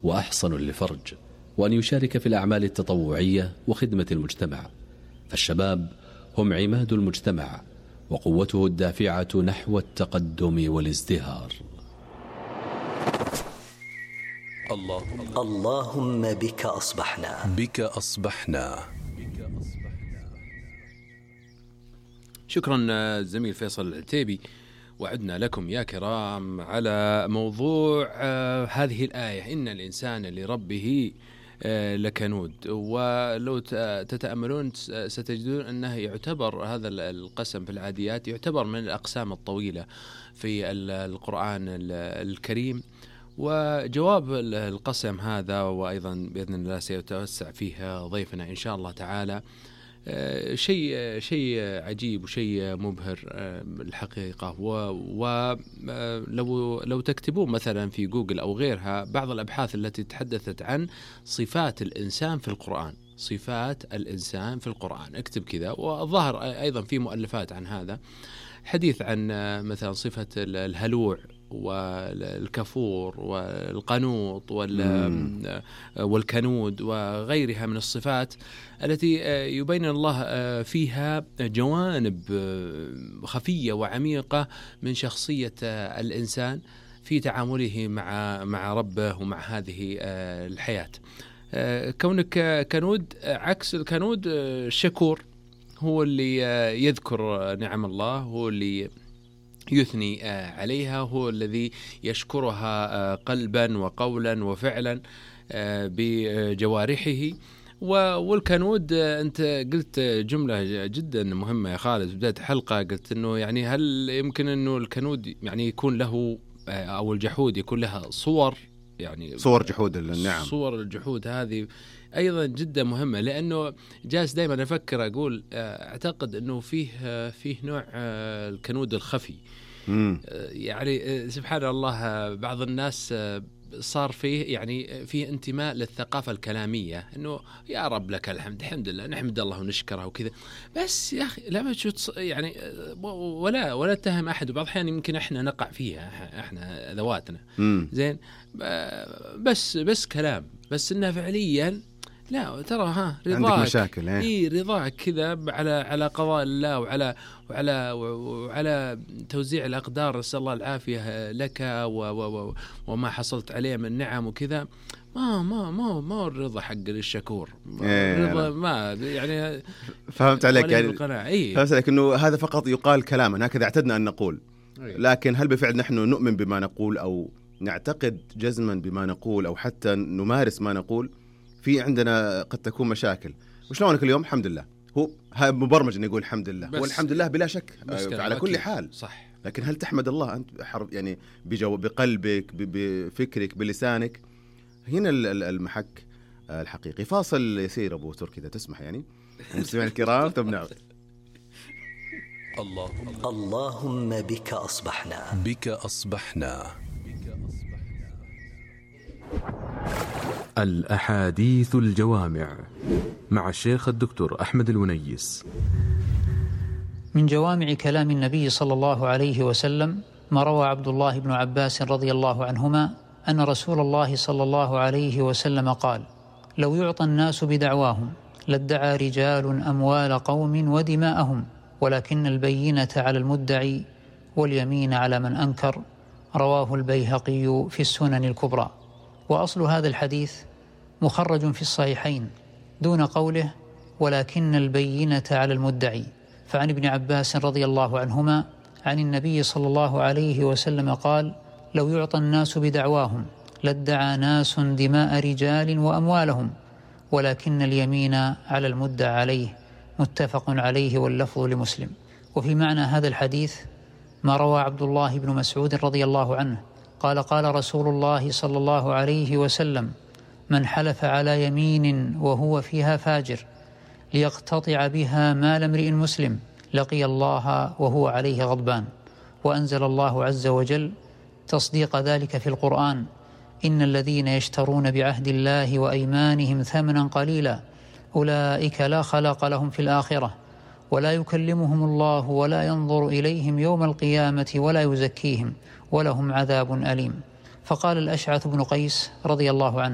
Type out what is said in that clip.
وأحصن للفرج، وأن يشارك في الأعمال التطوعية وخدمة المجتمع، فالشباب هم عماد المجتمع وقوته الدافعة نحو التقدم والازدهار. اللهم بك أصبحنا. شكرا زميل فيصل العتيبي. وعدنا لكم يا كرام على موضوع هذه الآية: إن الإنسان لربه لكنود. ولو تتأملون ستجدون أنه يعتبر هذا القسم في العاديات يعتبر من الأقسام الطويلة في القرآن الكريم. وجواب القسم هذا وأيضا بإذن الله سيتوسع فيه ضيفنا إن شاء الله تعالى شيء عجيب وشيء مبهر الحقيقة. ولو تكتبون مثلا في جوجل أو غيرها بعض الأبحاث التي تحدثت عن صفات الإنسان في القرآن، صفات الإنسان في القرآن، اكتب كذا. والظاهر أيضا في مؤلفات عن هذا، حديث عن مثلا صفة الهلوع والكفور والقنوط والكنود وغيرها من الصفات التي يبين الله فيها جوانب خفية وعميقة من شخصية الإنسان في تعامله مع ربه ومع هذه الحياة. كونك كنود عكس الكنود الشكور، هو اللي يذكر نعم الله، هو اللي يثني عليها، هو الذي يشكرها قلبا وقولا وفعلا بجوارحه. والكنود أنت قلت جملة جدا مهمة يا خالد في بداية الحلقة، قلت أنه يعني هل يمكن أنه الكنود يعني يكون له أو الجحود يكون لها صور، يعني صور جحود النعم، صور الجحود هذه أيضا جدا مهمة. لأنه جالس دائما أفكر أقول أعتقد أنه فيه نوع الكنود الخفي. يعني سبحان الله بعض الناس صار فيه يعني فيه انتماء للثقافة الكلامية، أنه يا رب لك الحمد، الحمد لله، نحمد الله ونشكره وكذا. بس يا أخي لا يعني ولا اتهم أحد، وبعض الأحيان يمكن إحنا نقع فيها إحنا ذواتنا زين، بس كلام، بس إنه فعليا لا ترى رضاك عندك مشاكل رضاك كذا على قضاء الله وعلى توزيع الأقدار، نسأل الله العافية لك وما حصلت عليه من نعم وكذا. ما الرضا حق الشكور، الرضا ما يعني فهمت عليك يعني فهمت عليك انه هذا فقط يقال كلاما، هكذا اعتدنا ان نقول، لكن هل بالفعل نحن نؤمن بما نقول او نعتقد جزما بما نقول او حتى نمارس ما نقول؟ في عندنا قد تكون مشاكل. وشلونك اليوم؟ الحمد لله. هو مبرمج أن يقول الحمد لله، والحمد لله بلا شك على كل حال صح. لكن هل تحمد الله أنت يعني بقلبك بفكرك بلسانك؟ هنا المحك الحقيقي. فاصل يسير أبو تركي إذا تسمح يعني المستمعين الكرام. طب نعم. اللهم بك أصبحنا. الأحاديث الجوامع مع الشيخ الدكتور أحمد الونيس. من جوامع كلام النبي صلى الله عليه وسلم ما روى عبد الله بن عباس رضي الله عنهما أن رسول الله صلى الله عليه وسلم قال: لو يعطى الناس بدعواهم لادعى رجال أموال قوم ودماءهم، ولكن البينة على المدعي واليمين على من أنكر. رواه البيهقي في السنن الكبرى. وأصل هذا الحديث مخرج في الصحيحين دون قوله ولكن البينة على المدعي. فعن ابن عباس رضي الله عنهما عن النبي صلى الله عليه وسلم قال: لو يعطى الناس بدعواهم لادعى ناس دماء رجال وأموالهم، ولكن اليمين على المدعى عليه. متفق عليه واللفظ لمسلم. وفي معنى هذا الحديث ما روى عبد الله بن مسعود رضي الله عنه قال: قال رسول الله صلى الله عليه وسلم: من حلف على يمين وهو فيها فاجر ليقتطع بها مال امرئ مسلم لقي الله وهو عليه غضبان. وأنزل الله عز وجل تصديق ذلك في القرآن: إن الذين يشترون بعهد الله وأيمانهم ثمنا قليلا أولئك لا خلاق لهم في الآخرة ولا يكلمهم الله ولا ينظر إليهم يوم القيامة ولا يزكيهم ولهم عذاب أليم. فقال الأشعث بن قيس رضي الله عنه: